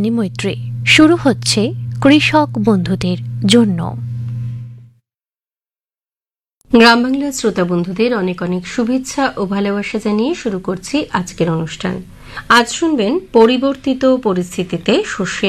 মৈত্রী শুরু হচ্ছে কৃষক বন্ধুদের জন্য। গ্রাম বাংলার শ্রোতা বন্ধুদের অনেক অনেক শুভেচ্ছা ও ভালোবাসা জানিয়ে শুরু করছি আজকের অনুষ্ঠান। আজ শুনবেন পরিবর্তিত পরিস্থিতিতে শস্যের